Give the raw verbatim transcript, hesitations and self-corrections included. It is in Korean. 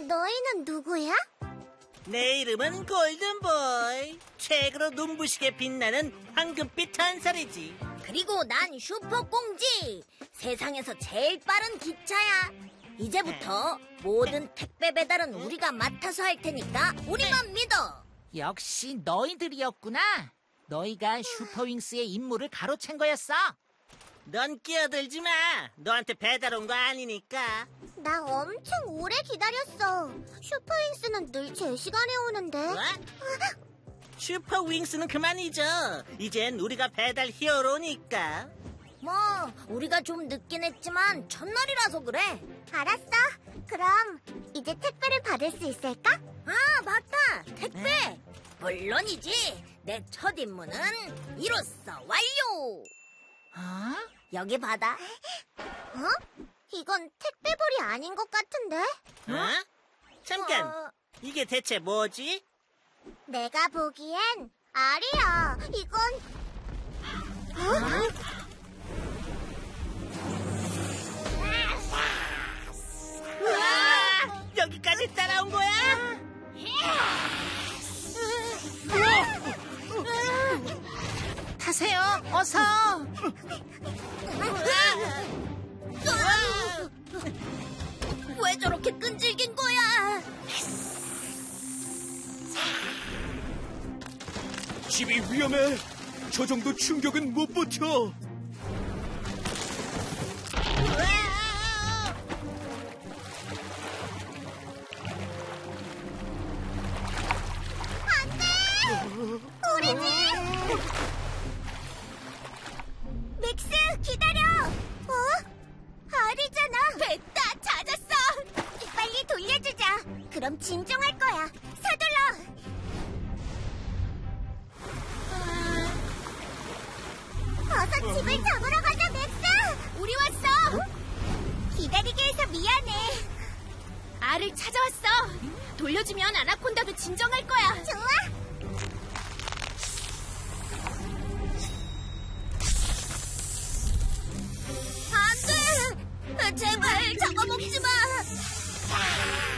너희는 누구야? 내 이름은 골든보이. 최고로 눈부시게 빛나는 황금빛 전설이지. 그리고 난 슈퍼꽁지. 세상에서 제일 빠른 기차야. 이제부터 모든 택배 배달은 우리가 맡아서 할 테니까 우리만 믿어. 역시 너희들이었구나. 너희가 슈퍼윙스의 임무를 가로챈 거였어. 넌 끼어들지 마. 너한테 배달 온 거 아니니까. 나 엄청 오래 기다렸어. 슈퍼윙스는 늘 제 시간에 오는데. 뭐? 슈퍼윙스는 그만 잊어. 이젠 우리가 배달 히어로니까. 뭐 우리가 좀 늦긴 했지만 첫날이라서 그래. 알았어. 그럼 이제 택배를 받을 수 있을까? 아 맞다. 택배. 네? 물론이지. 내 첫 임무는 이로써 완료. 어? 여기 받아. 어? 이건 택배볼이 아닌 것 같은데? 어? 잠깐. 어, 이게 대체 뭐지? 내가 보기엔 알이야. 이건 어? 우와! 여기까지 따라온 거야? 타세요, 어서. 왜 저렇게 끈질긴 거야? 집이 위험해. 저 정도 충격은 못 버텨. 우리 집! 맥스, 기다려! 어? 알이잖아! 됐다, 찾았어! 빨리 돌려주자. 그럼 진정할 거야. 서둘러! 어서 집을 잡으러 가자, 맥스! 우리 왔어! 기다리게 해서 미안해. 알을 찾아왔어. 돌려주면 아나콘다도 진정할 거야. 좋아! 안 돼! 제발 잡아먹지 마!